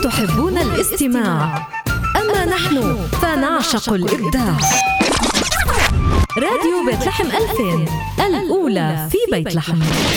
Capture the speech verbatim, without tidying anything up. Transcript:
تحبون الاستماع، أما نحن فنعشق الإبداع. راديو بيت لحم ألفين، الأولى في بيت لحم.